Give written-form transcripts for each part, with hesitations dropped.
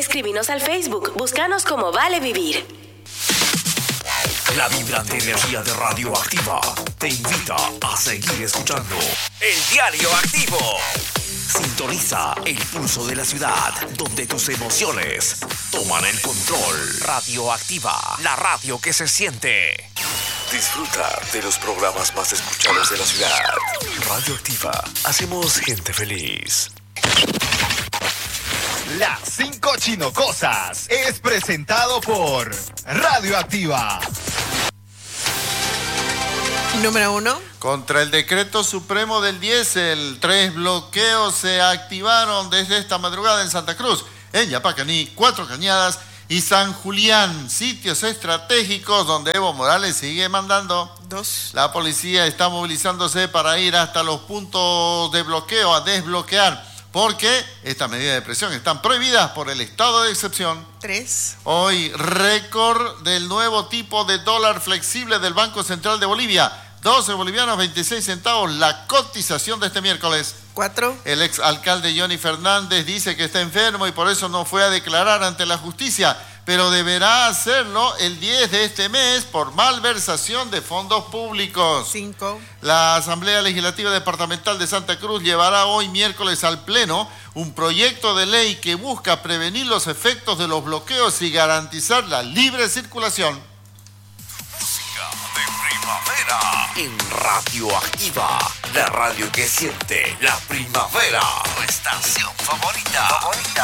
Escríbenos al Facebook, búscanos como Vale Vivir. La vibrante energía de Radioactiva te invita a seguir escuchando El Diario Activo. Sintoniza el pulso de la ciudad, donde tus emociones toman el control. Radioactiva, la radio que se siente. Disfruta de los programas más escuchados de la ciudad. Radioactiva, hacemos gente feliz. Las 5 Chinocosas es presentado por Radioactiva. Número 1. Contra el decreto supremo del diésel, 3 bloqueos se activaron desde esta madrugada en Santa Cruz, en Yapacaní, 4 Cañadas y San Julián, sitios estratégicos donde Evo Morales sigue mandando. 2. La policía está movilizándose para ir hasta los puntos de bloqueo a desbloquear, porque estas medidas de presión están prohibidas por el estado de excepción. 3. Hoy, récord del nuevo tipo de dólar flexible del Banco Central de Bolivia. 12 bolivianos, 26 centavos, la cotización de este miércoles. 4. El exalcalde Johnny Fernández dice que está enfermo y por eso no fue a declarar ante la justicia, pero deberá hacerlo el 10 de este mes por malversación de fondos públicos. 5. La Asamblea Legislativa Departamental de Santa Cruz llevará hoy miércoles al Pleno un proyecto de ley que busca prevenir los efectos de los bloqueos y garantizar la libre circulación. De primavera en Radioactiva, la radio que siente la primavera. Tu estación favorita.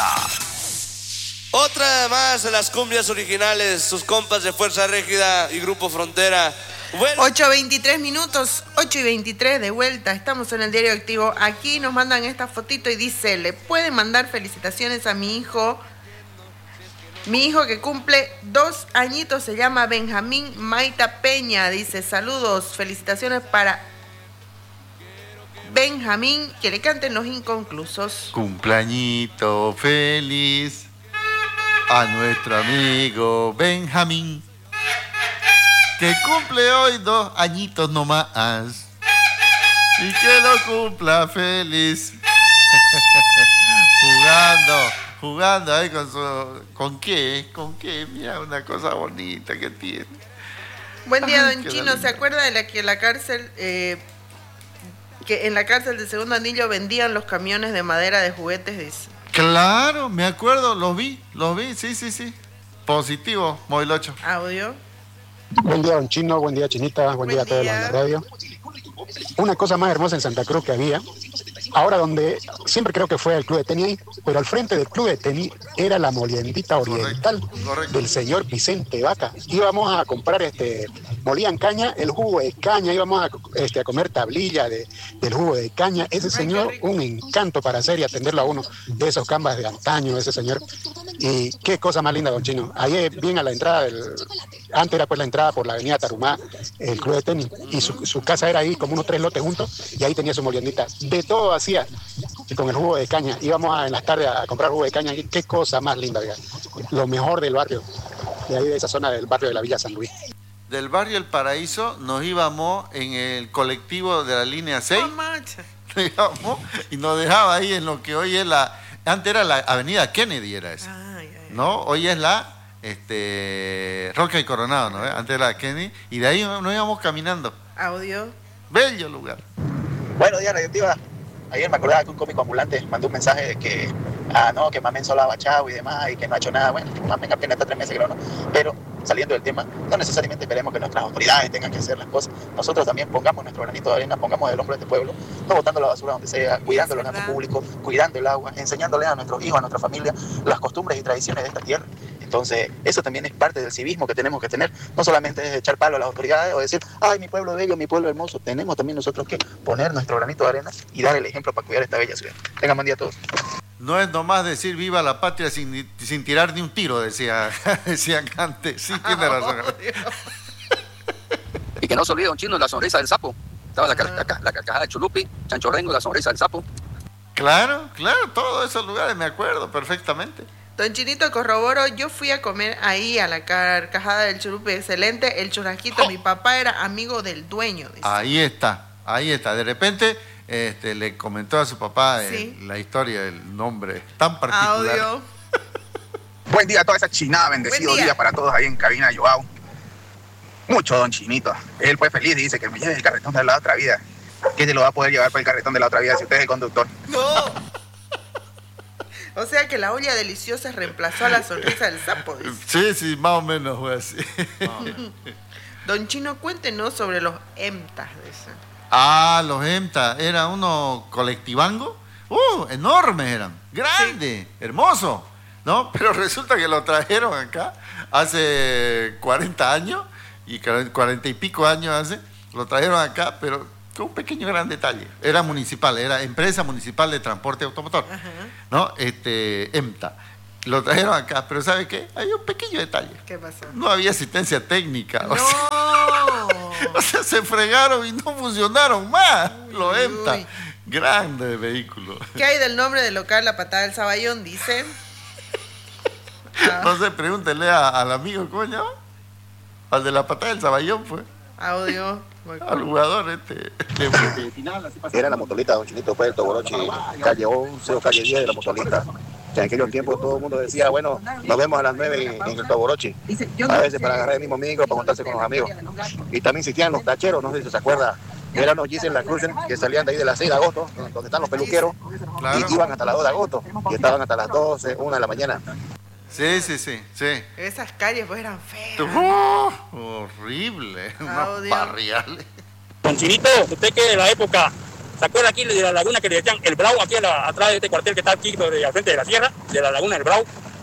Otra más de las cumbias originales, sus compas de Fuerza Régida y Grupo Frontera. Bueno. 8:23 minutos, 8:23 de vuelta. Estamos en el Diario Activo. Aquí nos mandan esta fotito y dice: le pueden mandar felicitaciones a mi hijo. Mi hijo que cumple 2 añitos se llama Benjamín Maita Peña. Dice: saludos, felicitaciones para Benjamín, que le canten Los Inconclusos. Cumpleañito feliz a nuestro amigo Benjamín, que cumple hoy 2 añitos nomás, y que lo cumpla feliz. Jugando ahí ¿con qué? Mira, una cosa bonita que tiene. Buen día, don qué Chino. lindo. ¿Se acuerda de la que en la cárcel, que en la cárcel de Segundo Anillo vendían los camiones de madera de juguetes? Dice. Claro, me acuerdo, los vi, sí. Positivo, Moilocho. Audio. Buen día, don Chino, buen día, Chinita, buen día a todos los de la radio. Una cosa más hermosa en Santa Cruz que había, ahora donde siempre creo que fue el club de tenis, pero al frente del club de tenis era la moliendita oriental Correcto. del señor Vicente Vaca. Íbamos a comprar, molían caña, el jugo de caña, íbamos a comer tablilla del jugo de caña. Ese señor, un encanto para hacer y atenderlo a uno de esos cambas de antaño, ese señor. Y qué cosa más linda, don Chino. Ahí bien a la entrada, antes era pues la entrada por la avenida Tarumá, el club de tenis, y su casa era ahí como unos 3 lotes juntos, y ahí tenía su moliendita. De todo hacía, y con el jugo de caña. Íbamos en las tardes a comprar jugo de caña, y qué cosa más linda, oiga. Lo mejor del barrio, de ahí de esa zona del barrio de la Villa San Luis. Del barrio El Paraíso nos íbamos en el colectivo de la línea 6. Nos íbamos y nos dejaba ahí en lo que hoy es antes era la avenida Kennedy, era esa. ¿No? Hoy es la Roca y Coronado, ¿no? Antes era Kennedy, y de ahí nos íbamos caminando. Audio. Bello lugar. Buenos días, Radioactiva. Ayer me acordaba que un cómico ambulante mandó un mensaje de que, que Mamén solo ha bachado y demás, y que no ha hecho nada. Bueno, Mamén apenas está 3 meses, creo, ¿no? Pero, saliendo del tema, no necesariamente esperemos que nuestras autoridades tengan que hacer las cosas. Nosotros también pongamos nuestro granito de arena, pongamos el hombro de este pueblo, no botando la basura donde sea, cuidando los datos públicos, cuidando el agua, enseñándole a nuestros hijos, a nuestra familia, las costumbres y tradiciones de esta tierra. Entonces, eso también es parte del civismo que tenemos que tener. No solamente es echar palo a las autoridades o decir, ay, mi pueblo bello, mi pueblo hermoso. Tenemos también nosotros que poner nuestro granito de arena y dar el ejemplo para cuidar esta bella ciudad. Tengan buen día a todos. No es nomás decir viva la patria sin tirar ni un tiro, decían antes. Sí, tiene razón. Y que no se olvide, don Chino, la sonrisa del sapo. Estaba la carcajada de Chulupi, Chancho Rengo, la sonrisa del sapo. Claro, todos esos lugares me acuerdo perfectamente. Don Chinito, corroboro, yo fui a comer ahí a la carcajada del Churupi, excelente, el churrasquito, mi papá era amigo del dueño. Dice. Ahí está, de repente le comentó a su papá Sí. la historia del nombre tan particular. Audio. Buen día a toda esa chinada, bendecido día para todos ahí en cabina de Joao. Mucho don Chinito. Él fue feliz y dice que me lleve el carretón de la otra vida. ¿Quién se lo va a poder llevar para el carretón de la otra vida si usted es el conductor? No. O sea que la olla deliciosa reemplazó a la sonrisa del sapo. Dice. Sí, más o menos fue así. Don Chino, cuéntenos sobre los EMTAs. Dice. Los EMTA, eran unos colectivangos, enormes eran, grandes, hermosos, ¿no? Pero resulta que lo trajeron acá hace 40 años, y 40 y pico años hace, lo trajeron acá, pero con un pequeño gran detalle. Era municipal, era Empresa Municipal de Transporte Automotor, ¿no? EMTA. Lo trajeron acá, pero ¿sabe qué? Hay un pequeño detalle. ¿Qué pasó? No había asistencia técnica. ¡No! O sea, se fregaron y no funcionaron más los EMTA. Grande vehículo. ¿Qué hay del nombre del local La Patada del Saballón? Dice. No sé, pregúntele al amigo, ¿cómo se llama? Al de La Patada del Saballón, pues. Audio. Al jugador Era la motolita, don Chinito, fue el Toborochi, calle 11 o calle 10 de la motolita. En aquellos tiempos todo el mundo decía, bueno, nos vemos a las 9 en el Toborochi. A veces para agarrar el mismo micro, para juntarse con los amigos. Y también existían los tacheros, no sé si se acuerda. Eran los Gis en la Cruz que salían de ahí de las 6 de agosto, donde están los peluqueros, y iban hasta las 2 de agosto, y estaban hasta las 12, 1 de la mañana. Sí. Esas calles pues eran feas. Horrible, unos barriales. Don Chinito, usted que de la época, ¿se acuerda aquí de la laguna que le decían el Brau, aquí atrás de este cuartel que está aquí al frente de la sierra, de la laguna del Brau?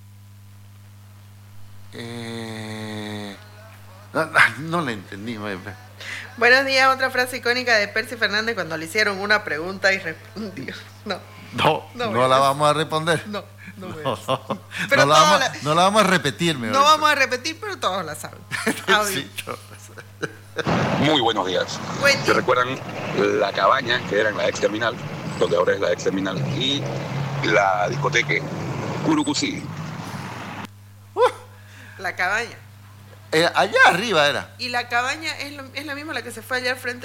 No le entendí. Buenos días, otra frase icónica de Percy Fernández cuando le hicieron una pregunta y respondió. No la vamos a responder. No la vamos a repetir. No vamos a repetir, pero todos la saben. Sí, Muy buenos días. ¿Se recuerdan la cabaña que era en la ex terminal, donde ahora es la ex terminal, y la discoteca Curucucí? La cabaña. Allá arriba era. Y la cabaña es la misma la que se fue allá al frente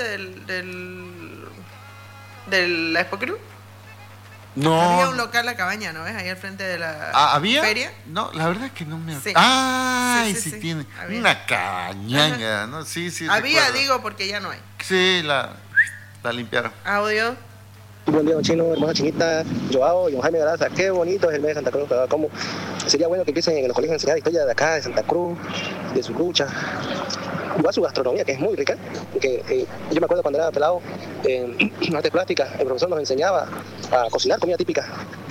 de la Expo Cruz. No. Había un local La Cabaña, ¿no ves? Ahí al frente de la ¿había? feria. No, la verdad es que no me... Sí. Sí, tiene. Había. Una cabañanga, ¿no? Sí. Había, recuerdo. digo, porque ya no hay. Sí, la limpiaron. Audio. Buen día, don Chino, hermana Chinita, Joao y don Jaime Garaza. Qué bonito es el mes de Santa Cruz. Como sería bueno que empiecen en los colegios a enseñar historia de acá, de Santa Cruz, de su lucha. Igual su gastronomía, que es muy rica. Porque yo me acuerdo cuando era pelado, en artes plásticas, el profesor nos enseñaba a cocinar comida típica.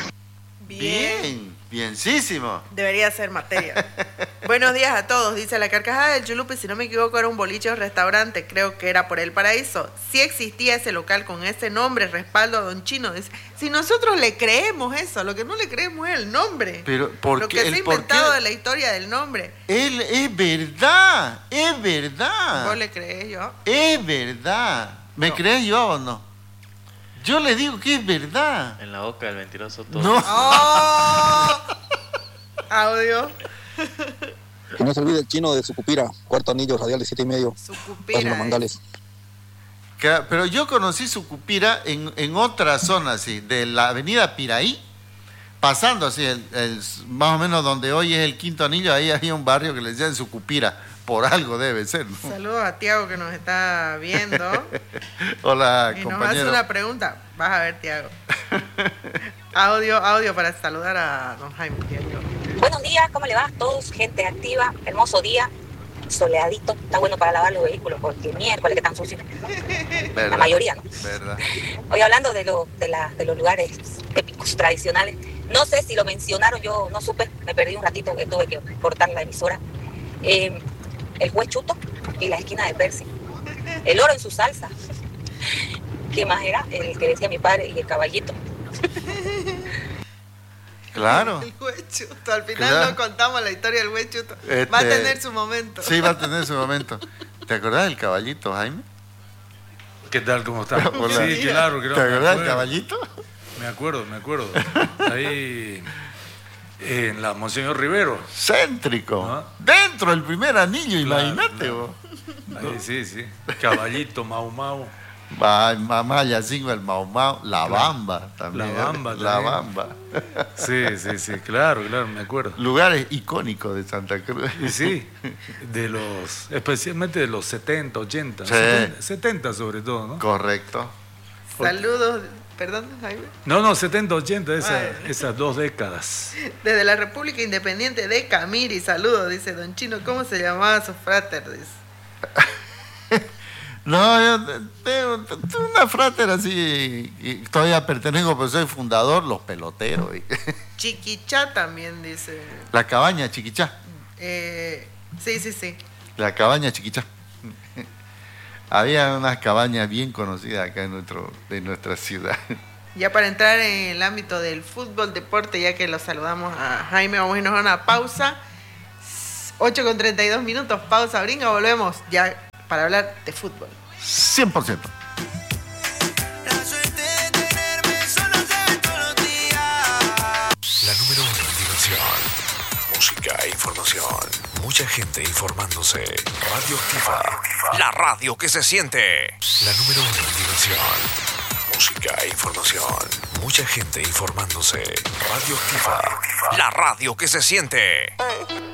Bienísimo. Debería ser materia. Buenos días a todos, dice La Carcajada del Chulupe, si no me equivoco era un boliche o restaurante, creo que era por El Paraíso. Sí existía ese local con ese nombre, respaldo a Don Chino. Dice, si nosotros le creemos eso, lo que no le creemos es el nombre. Pero ¿por lo qué? que se ha inventado de la historia del nombre. Es verdad. ¿Vos le crees yo? Es verdad. ¿Me crees yo o no? Yo le digo que es verdad. En la boca del mentiroso todo. No. Audio. Que no se olvide el Chino de Sucupira, cuarto anillo radial de 7,5. Sucupira. Los Mangales. Pero yo conocí Sucupira en otra zona, así, de la avenida Piraí, pasando así, más o menos donde hoy es el quinto anillo, ahí había un barrio que le decían Sucupira. Por algo debe ser, ¿no? Saludos a Tiago que nos está viendo. Hola, y compañero. nos hace una pregunta. Vas a ver, Tiago. Audio para saludar a don Jaime. Buenos días, ¿cómo le va? Todos, gente activa, hermoso día, soleadito, está bueno para lavar los vehículos porque miércoles que están sucios. La mayoría, ¿no? Verdad. Hoy hablando de los lugares épicos, tradicionales, no sé si lo mencionaron, yo no supe, me perdí un ratito que tuve que cortar la emisora. El juez Chuto y la esquina de Percy. El oro en su salsa. ¿Qué más era? El que decía mi padre y el caballito. Claro. El juez Chuto. Al final no contamos la historia del juez Chuto. Va a tener su momento. Sí, va a tener su momento. ¿Te acordás del caballito, Jaime? ¿Qué tal? ¿Cómo estás? Hola. Sí, claro. ¿Te acordás del caballito? Me acuerdo. Ahí... en la Monseñor Rivero. Céntrico. ¿Ah? Dentro del primer anillo, claro, imagínate vos. Ahí, sí. Caballito, Mau. Mamá Yacingo, el Mau Mau, La Bamba también. La Bamba. Sí, claro, me acuerdo. Lugares icónicos de Santa Cruz. Y sí, especialmente de los 70, 80, sí. 70 sobre todo, ¿no? Correcto. Saludos, perdón, Jaime. No, 70, 80, esas 2 décadas. Desde la República Independiente de Camiri, saludos, dice Don Chino. ¿Cómo se llamaba su frater? Dice. No, yo tengo una frater así, y todavía pertenezco, pero soy fundador, Los Peloteros. Chiquichá también dice. La Cabaña Chiquichá. Sí. La Cabaña Chiquichá. Había unas cabañas bien conocidas acá en nuestra ciudad. Ya para entrar en el ámbito del fútbol, deporte, ya que lo saludamos a Jaime, vamos a irnos a una pausa. 8:32, pausa, brinca, volvemos ya para hablar de fútbol. 100%. La número 1 en diversión, música e información. Mucha gente informándose. Radio Activa, la radio que se siente. La número 1 en diversión, música e información. Mucha gente informándose. Radio Activa, la radio que se siente.